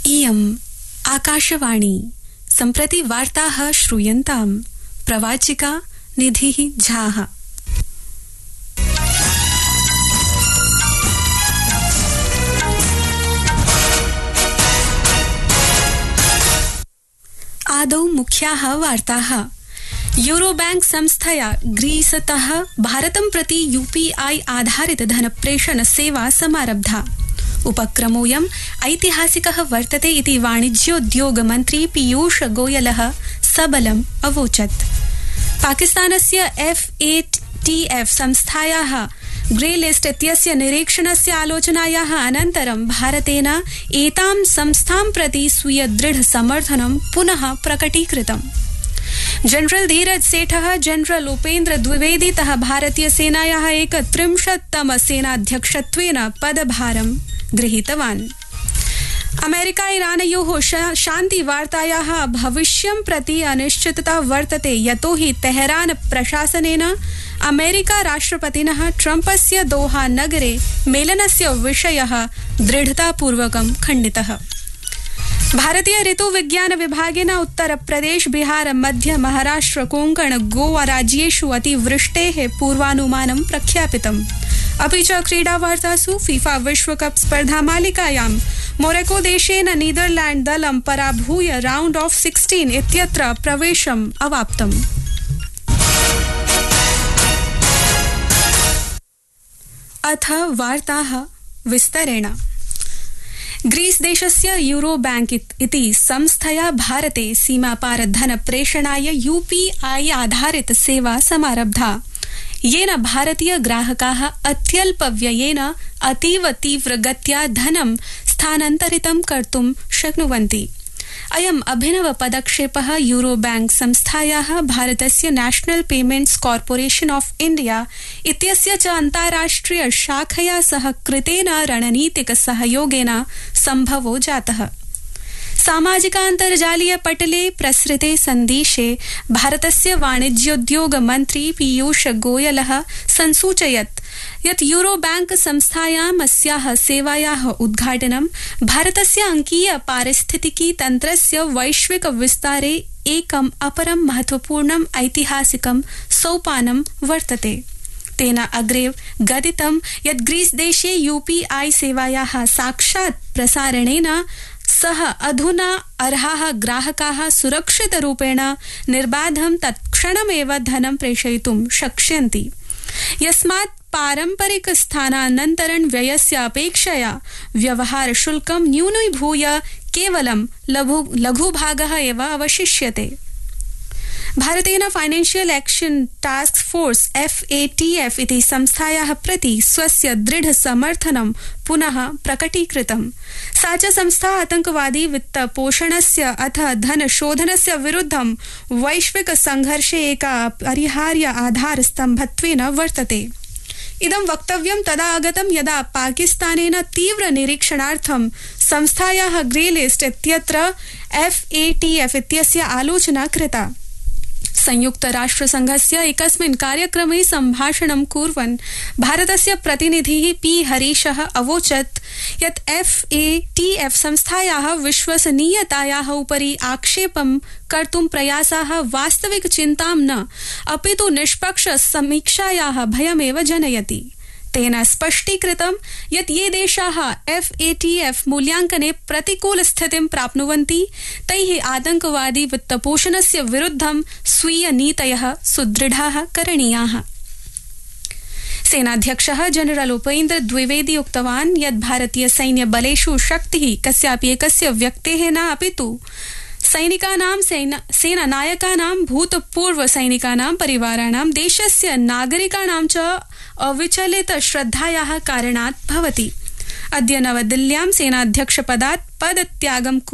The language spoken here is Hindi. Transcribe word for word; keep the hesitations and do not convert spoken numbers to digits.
इयम् आकाशवाणी सम्प्रति वार्ताः श्रूयन्ताम् प्रवाचिका निधिः झाः। आदौ मुख्याः वार्ताः। यूरो बैंक संस्थया ग्रीसतः भारतं प्रति यूपीआई आधारित धनप्रेषण सेवा समारब्धा। उपक्रमोऽयम् ऐतिहासिकः वर्तते इति वाणिज्योद्योग मन्त्री पीयूष गोयलः सबलम् अवोचत्। पाकिस्तानस्य एफ ए टी एफ संस्थायाः ग्रे लिस्ट इत्यस्य निरीक्षणस्य आलोचनायाः अनन्तरं भारतेन एतां संस्थां प्रति स्वीय दृढ समर्थनं पुनः प्रकटीकृतम्। जनरल धीरज सेठः जनरल उपेन्द्र द्विवेदीतः भारतीय सेनायाः एकत्रिंशत्तम सेनाध्यक्षत्वेन पदभारं गृहीतवान्। अमेरिका ईरानयोः शान्तिवार्तायाः भविष्यं प्रति अनिश्चितता वर्तते, यतो हि तेहरान प्रशासनेन अमेरिका राष्ट्रपतिनः ट्रम्पस्य दोहा नगरे मेलनस्य विषयः दृढतापूर्वकं खण्डितः। भारतीय ऋतु विज्ञान विभागेन उत्तर प्रदेश, बिहार, मध्य महाराष्ट्र, कोंकण, गोवा राज्येषु अतिवृष्टेः पूर्वानुमानं प्रख्यापितम्। अपि च क्रीडावार्तासु फीफा विश्वकप स्पर्धामालिकायां मोरको देशेन नीदरलैंड दलं पराभूय राउंड ऑफ सिक्सटीन इत्यत्र प्रवेशम् अवाप्तम्। अथ वार्ताः विस्तरेण। ग्रीस देशस्य यूरो बैंक इति संस्थया भारते सीमापार धन प्रेषणाय यूपीआई आधारित सेवा समारब्धा, येन भारतीय ग्राहकाः अत्यल्पव्ययेन अतीव तीव्रगत्या धनं स्थानान्तरितं कर्तुं शक्नुवन्ति। अयम् अभिनव पदक्षेपः यूरो बैंक संस्थायाः भारतस्य national payments corporation of India इत्यस्य च अन्ताराष्ट्रिय शाखया सह कृतेन रणनीतिक सहयोगेन सम्भवो जातः। सामाजिकान्तर्जालीय पटले प्रसृते सन्देशे भारतस्य वाणिज्योद्योग मन्त्री पीयूष गोयलः संसूचयत् यत् यूरो बैंक संस्थायाम् अस्याः सेवायाः उद्घाटनं भारतस्य अंकीय पारिस्थितिकी तन्त्रस्य वैश्विक विस्तारे एकम् अपरं महत्वपूर्णम् ऐतिहासिकं सोपानं वर्तते। तेन अग्रे गदितं यत् ग्रीस देशे यूपीआई सेवायाः साक्षात् प्रसारणेन सह अधुना अर्हाः ग्राहकाः सुरक्षितरूपेण निर्बाधं तत्क्षणमेव धनं प्रेषयितुं शक्ष्यन्ति, यस्मात् पारंपरिक स्थानान्तरण व्ययस्य अपेक्षया व्यवहार शुल्कं न्यूनीभूय केवलं लघु लघुभागः एव अवशिष्यते। भारतेन financial action task force F A T F इति संस्थायाः प्रति स्वस्य दृढ समर्थनं पुनः प्रकटीकृतम्। सा च संस्था आतंकवादी वित्तपोषणस्य अथ धनशोधनस्य विरुद्धं वैश्विक संघर्षे एका अपरिहार्य आधारस्तम्भत्वेन वर्तते। इदं वक्तव्यं तदा आगतं यदा पाकिस्तानेन तीव्र निरीक्षणार्थं संस्थायाः ग्रे लिस्ट इत्यत्र एफ ए टी एफ इत्यस्य आलोचना कृता। संयुक्त राष्ट्र संघस्य एकस्मिन् कार्यक्रमे सम्भाषणं कुर्वन् भारतस्य प्रतिनिधिः पी हरीशः अवोचत् यत् एफ ए टी एफ संस्थायाः विश्वसनीयतायाः उपरि आक्षेपं कर्तुं प्रयासाः वास्तविक चिन्तां न, अपितु निष्पक्ष समीक्षायाः भयमेव जनयति। तेन स्पष्टीकृतं यत् ये देशाः एफ ए टी एफ मूल्याङ्कने प्रतिकूल स्थितिं प्राप्नुवन्ति तैः आतंकवादी वित्तपोषणस्य विरुद्धं स्वीय नीतयः सुदृढाः करणीयाः। सेनाध्यक्षः जनरल उपेन्द्र द्विवेदी उक्तवान् यत् भारतीय सैन्य बलेषु शक्तिः कस्यापि एकस्य व्यक्तेः न, अपितु सैनिकानां सेनानायकानां भूतपूर्व सैनिकानां परिवाराणां देशस्य नागरिकाणां च अविचलित श्रद्धायाः कारणात् भवति। अद्य नवदिल्ल्यां सेनाध्यक्षपदात् पदत्यागं